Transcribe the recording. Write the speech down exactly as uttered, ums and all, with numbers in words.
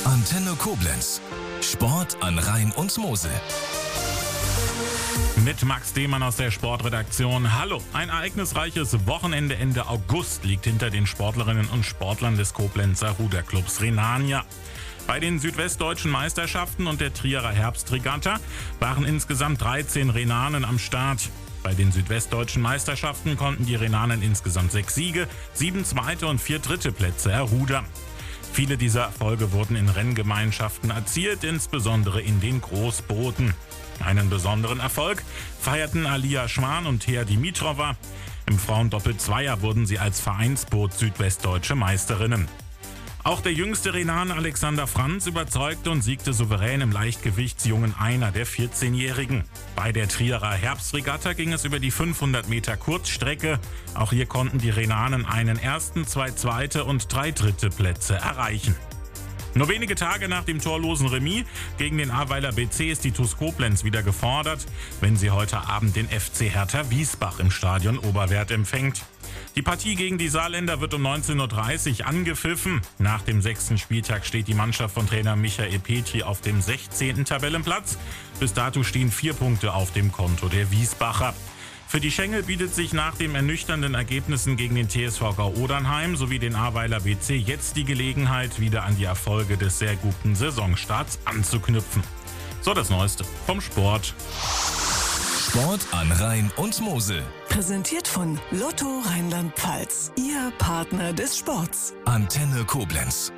Antenne Koblenz. Sport an Rhein und Mosel. Mit Max Demann aus der Sportredaktion. Hallo, ein ereignisreiches Wochenende Ende August liegt hinter den Sportlerinnen und Sportlern des Koblenzer Ruderclubs Rhenania. Bei den südwestdeutschen Meisterschaften und der Trierer Herbstregatta waren insgesamt dreizehn Rhenanen am Start. Bei den südwestdeutschen Meisterschaften konnten die Rhenanen insgesamt sechs Siege, sieben zweite und vier dritte Plätze errudern. Viele dieser Erfolge wurden in Renngemeinschaften erzielt, insbesondere in den Großbooten. Einen besonderen Erfolg feierten Alia Schwan und Thea Dimitrova. Im Frauendoppel-Zweier wurden sie als Vereinsboot südwestdeutsche Meisterinnen. Auch der jüngste Rhenaner Alexander Franz überzeugte und siegte souverän im Leichtgewichtsjungen Einer der vierzehnjährigen. Bei der Trierer Herbstregatta ging es über die fünfhundert Meter Kurzstrecke. Auch hier konnten die Rhenanen einen ersten, zwei zweite und drei dritte Plätze erreichen. Nur wenige Tage nach dem torlosen Remis gegen den Ahrweiler B C ist die T U S Koblenz wieder gefordert, wenn sie heute Abend den F C Hertha Wiesbach im Stadion Oberwerth empfängt. Die Partie gegen die Saarländer wird um neunzehn Uhr dreißig angepfiffen. Nach dem sechsten Spieltag steht die Mannschaft von Trainer Michael Petri auf dem sechzehnten Tabellenplatz. Bis dato stehen vier Punkte auf dem Konto der Wiesbacher. Für die Schengel bietet sich nach den ernüchternden Ergebnissen gegen den T S V Gau-Odernheim sowie den Ahrweiler B C jetzt die Gelegenheit, wieder an die Erfolge des sehr guten Saisonstarts anzuknüpfen. So das Neueste vom Sport. Sport an Rhein und Mosel. Präsentiert von Lotto Rheinland-Pfalz. Ihr Partner des Sports. Antenne Koblenz.